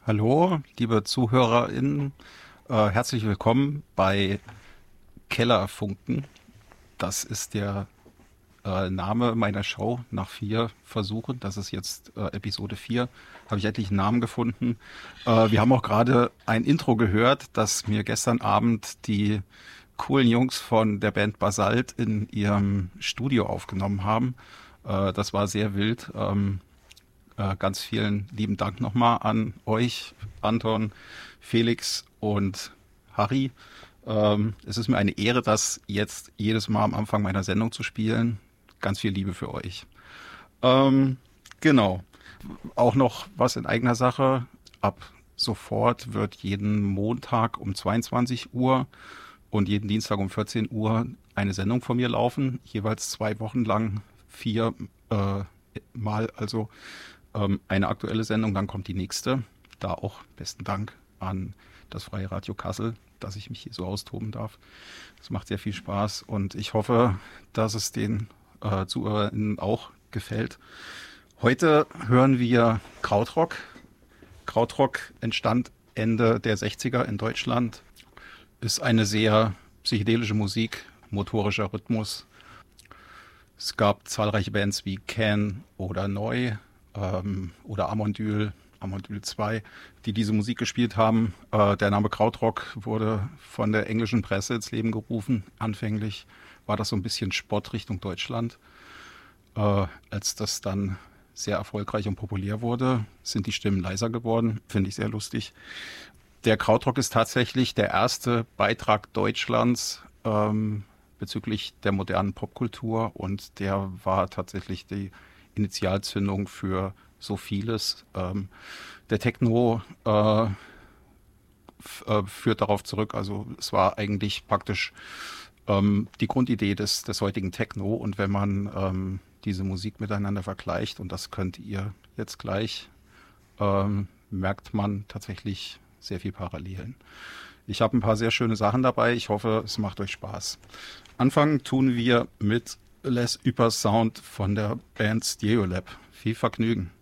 Hallo, liebe ZuhörerInnen, herzlich willkommen bei Kellerfunken. Das ist der Name meiner Show nach 4 Versuchen. Das ist jetzt Episode 4. Habe ich endlich einen Namen gefunden. Wir haben auch gerade ein Intro gehört, das mir gestern Abend die coolen Jungs von der Band Basalt in ihrem Studio aufgenommen haben. Das war sehr wild. Ganz vielen lieben Dank nochmal an euch, Anton, Felix und Harry. Es ist mir eine Ehre, das jetzt jedes Mal am Anfang meiner Sendung zu spielen. Ganz viel Liebe für euch. Ähm, genau. Auch noch was in eigener Sache. Ab sofort wird jeden Montag um 22 Uhr und jeden Dienstag um 14 Uhr eine Sendung von mir laufen. Jeweils 2 Wochen lang, 4 Mal also eine aktuelle Sendung, dann kommt die nächste. Da auch besten Dank an das Freie Radio Kassel, dass ich mich hier so austoben darf. Es macht sehr viel Spaß und ich hoffe, dass es den ZuhörerInnen auch gefällt. Heute hören wir Krautrock. Krautrock entstand Ende der 60er in Deutschland, ist eine sehr psychedelische Musik, motorischer Rhythmus. Es gab zahlreiche Bands wie Can oder Neu oder Amondyl, Amondyl 2, die diese Musik gespielt haben. Der Name Krautrock wurde von der englischen Presse ins Leben gerufen. Anfänglich war das so ein bisschen Spott Richtung Deutschland. Als das dann sehr erfolgreich und populär wurde, sind die Stimmen leiser geworden. Finde ich sehr lustig. Der Krautrock ist tatsächlich der erste Beitrag Deutschlands bezüglich der modernen Popkultur und der war tatsächlich die Initialzündung für so vieles. Der Techno führt darauf zurück. Also es war eigentlich praktisch die Grundidee des heutigen Techno. Und wenn man diese Musik miteinander vergleicht, und das könnt ihr jetzt gleich, merkt man tatsächlich sehr viel Parallelen. Ich habe ein paar sehr schöne Sachen dabei. Ich hoffe, es macht euch Spaß. Anfangen tun wir mit Les Hyper Sound von der Band Stereolab. Viel Vergnügen.